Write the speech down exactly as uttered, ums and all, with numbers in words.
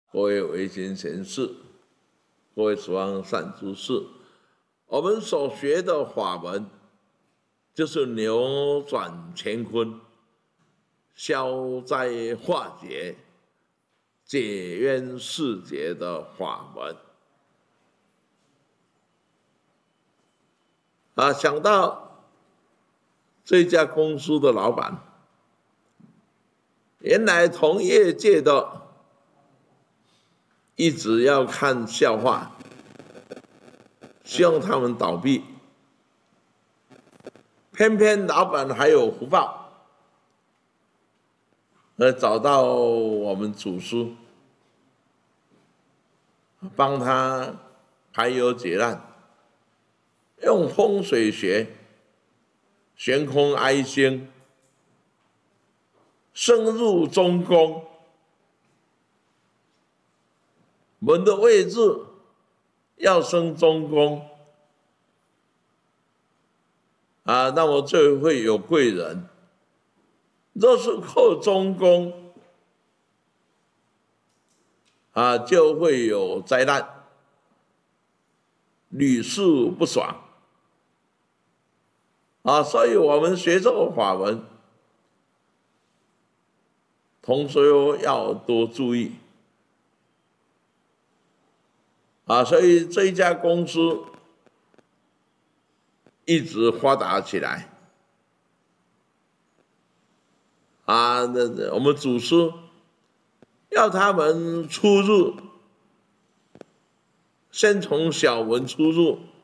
各位维贤贤士，各位十方善知识，我们所学的法门，就是扭转乾坤、消灾化解、解冤释结的法门。啊，想到这家公司的老板，原来同业界的一直要看笑话，希望他们倒闭，偏偏老板还有福报，而找到我们祖师，帮他排忧解难，用风水学、悬空哀星，深入中宫，门的位置要升中宫啊，那么就会有贵人。若是后中宫啊，就会有灾难，屡试不爽啊。所以我们学这个法门，同学要多注意啊。所以这一家公司一直发达起来啊。那我们祖师要他们出入，先从小门出入，